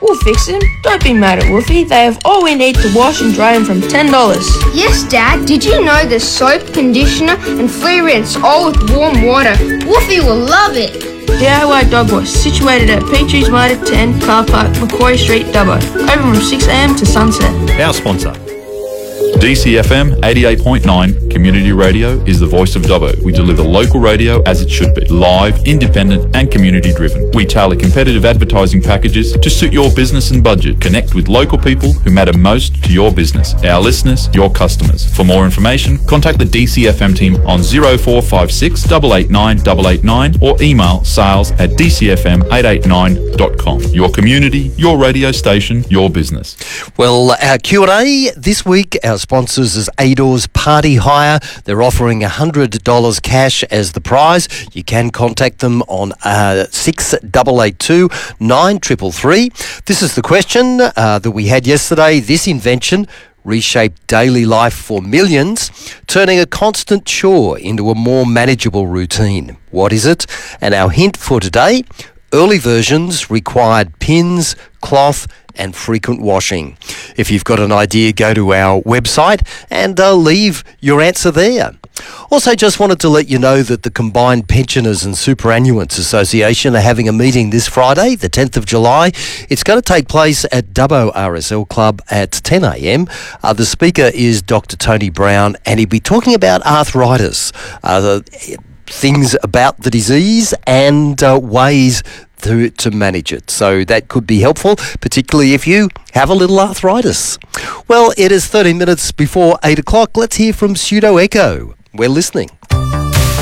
We'll fix them. Don't be mad at Woofy. They have all we need to wash and dry them from $10. Yes, Dad. Did you know there's soap, conditioner and free rinse all with warm water? Woofy will love it. DIY Dog Wash, situated at Petries Mitre 10, Car Park, Macquarie Street, Dubbo. Open from 6am to sunset. Our sponsor. DCFM 88.9 Community Radio is the voice of Dubbo. We deliver local radio as it should be. Live, independent and community driven. We tailor competitive advertising packages to suit your business and budget. Connect with local people who matter most to your business. Our listeners, your customers. For more information, contact the DCFM team on 0456 889 889 or email sales@dcfm889.com. Your community, your radio station, your business. Well, our Q&A this week, our sponsors is Ador's Party Hire. They're offering $100 cash as the prize. You can contact them on 6882 9333. This is the question that we had yesterday. This invention reshaped daily life for millions, turning a constant chore into a more manageable routine. What is it? And our hint for today, early versions required pins, cloth, and frequent washing. If you've got an idea, go to our website and leave your answer there. Also, just wanted to let you know that the Combined Pensioners and Superannuants Association are having a meeting this Friday, the 10th of July. It's going to take place at Dubbo RSL Club at 10am. The speaker is Dr. Tony Brown, and he'll be talking about arthritis, things about the disease and ways to manage it. So that could be helpful, particularly if you have a little arthritis. Well, it is 30 minutes before 8 o'clock. Let's hear from Pseudo Echo. We're listening.